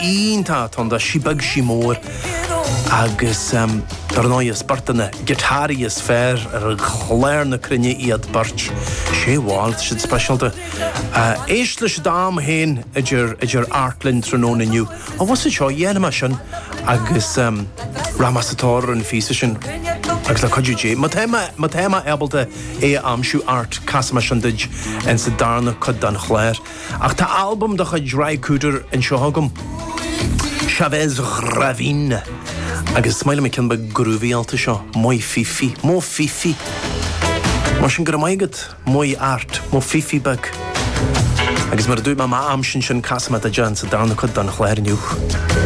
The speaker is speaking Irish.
ínta tan da sibag sí mór agus dar náid spartana gitárí is fér chléir na crunne iad bart sé bháil siad specialta. Éist leis dám héin idir artlinn tróna nniu. A was seo dhéanama sin agus ramasatóir an físa sin agus le coidú dé. Ma téma ebalta amsú art casama sin duid an sa darna cud dan chléir. Ach tá album do chuid dry cúidir an seohagam Chavez Ravine. Agus smaile me cin ba grúvíalta seo, mói fifi, mó fifi. Mar sin gur maigad, mói art, mó fifi bag. Agus mar dúi ma am sin casama a jan sa darna cud dan chléir nniu.